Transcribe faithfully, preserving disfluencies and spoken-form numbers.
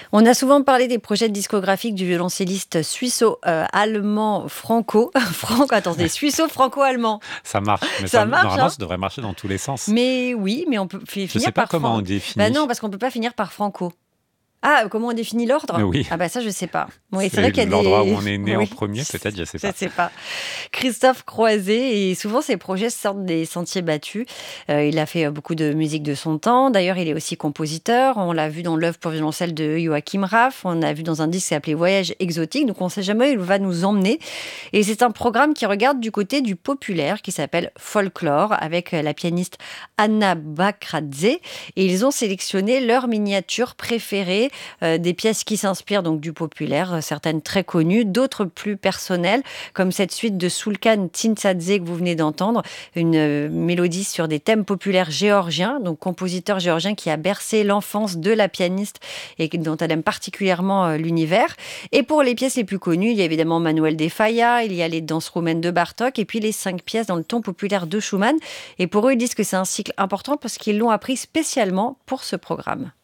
On a souvent parlé des projets discographiques du violoncelliste suisse-allemand Franco. Franco, attendez, suisse-franco-allemand. Ça marche, mais Ça ça, marche, normalement, hein. ça devrait marcher dans tous les sens. Mais oui, mais on peut fi- Je finir sais pas par comment Fran- on Bah définit. non, parce qu'on peut pas finir par Franco. Ah, comment on définit l'ordre? Oui, Ah bah ça, je sais pas. Oui, c'est vrai c'est qu'il y a l'endroit où des... on est né en Oui, premier, peut-être, je sais je pas. sais pas. Christophe Croiset, et souvent ces projets sortent des sentiers battus. Euh, il a fait euh, beaucoup de musique de son temps. D'ailleurs, il est aussi compositeur. On l'a vu dans l'œuvre pour violoncelle de Joachim Raff. On l'a vu dans un disque qui s'appelait Voyage exotique. Donc on ne sait jamais où il va nous emmener. Et c'est un programme qui regarde du côté du populaire, qui s'appelle Folklore, avec euh, la pianiste Anna Bakradze. Et ils ont sélectionné leurs miniatures préférées, euh, des pièces qui s'inspirent donc du populaire, euh, certaines très connues, d'autres plus personnelles, comme cette suite de Sulkan Tintsadze que vous venez d'entendre, une euh, mélodie sur des thèmes populaires géorgiens, donc compositeur géorgien qui a bercé l'enfance de la pianiste et dont elle aime particulièrement euh, l'univers. Et pour les pièces les plus connues, il y a évidemment Manuel de Falla, il y a les danses roumaines de Bartók et puis les cinq pièces dans le ton populaire de Schumann. Et pour eux, ils disent que c'est un cycle important parce qu'ils l'ont appris spécialement pour ce programme.